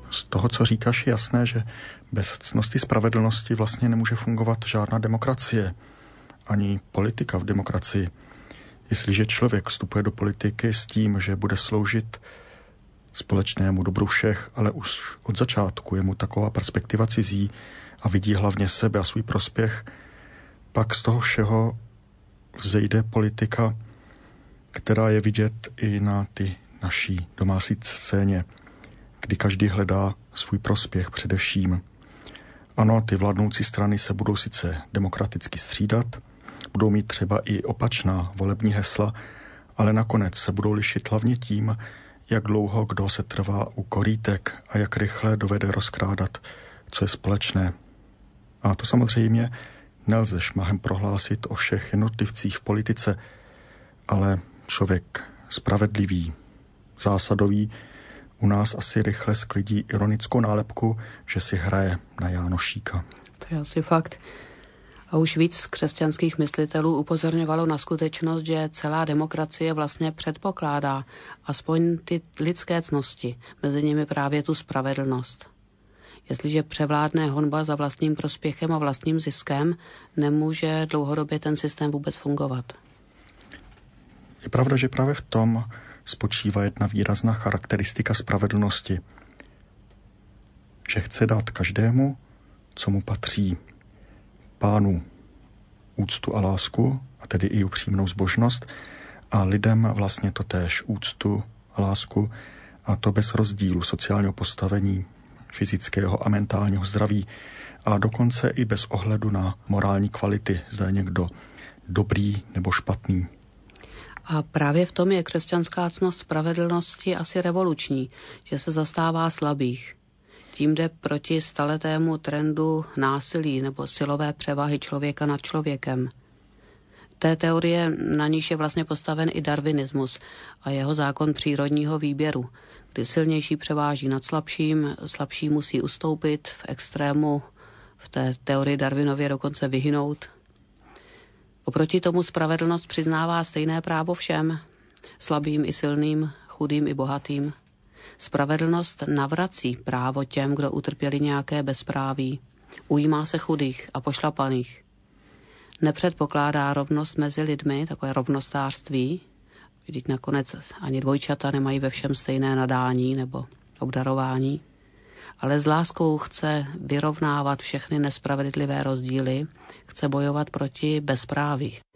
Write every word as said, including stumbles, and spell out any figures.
z toho, co říkáš, je jasné, že bez ctnosti spravedlnosti vlastně nemůže fungovat žádná demokracie, ani politika v demokracii. Jestliže člověk vstupuje do politiky s tím, že bude sloužit společnému dobru všech, ale už od začátku je mu taková perspektiva cizí a vidí hlavně sebe a svůj prospěch, pak z toho všeho vzejde politika, která je vidět i na ty naší domácí scéně, kdy každý hledá svůj prospěch především. Ano, ty vládnoucí strany se budou sice demokraticky střídat, budou mít třeba i opačná volební hesla, ale nakonec se budou lišit hlavně tím, jak dlouho kdo se trvá u korýtek a jak rychle dovede rozkrádat, co je společné. A to samozřejmě nelze šmahem prohlásit o všech jednotlivcích v politice, ale člověk spravedlivý, zásadový, u nás asi rychle sklidí ironickou nálepku, že si hraje na Jánošíka. To je asi fakt. A už víc křesťanských myslitelů upozorňovalo na skutečnost, že celá demokracie vlastně předpokládá aspoň ty lidské ctnosti, mezi nimi právě tu spravedlnost. Jestliže převládne honba za vlastním prospěchem a vlastním ziskem, nemůže dlouhodobě ten systém vůbec fungovat. Je pravda, že právě v tom spočívá jedna výrazná charakteristika spravedlnosti, že chce dát každému, co mu patří. Pánu úctu a lásku, a tedy i upřímnou zbožnost, a lidem vlastně totéž úctu a lásku, a to bez rozdílu sociálního postavení, fyzického a mentálního zdraví, a dokonce i bez ohledu na morální kvality, zda je někdo dobrý nebo špatný. A právě v tom je křesťanská ctnost spravedlnosti asi revoluční, že se zastává slabých. Tím jde proti staletému trendu násilí nebo silové převahy člověka nad člověkem. Té teorie, na níž je vlastně postaven i darwinismus a jeho zákon přírodního výběru, kdy silnější převáží nad slabším, slabší musí ustoupit, v extrému v té teorii Darwinově dokonce vyhynout. Oproti tomu spravedlnost přiznává stejné právo všem, slabým i silným, chudým i bohatým. Spravedlnost navrací právo těm, kdo utrpěli nějaké bezpráví. Ujímá se chudých a pošlapaných. Nepředpokládá rovnost mezi lidmi, takové rovnostářství. Vždyť nakonec ani dvojčata nemají ve všem stejné nadání nebo obdarování. Ale s láskou chce vyrovnávat všechny nespravedlivé rozdíly, chce bojovat proti bezpráví.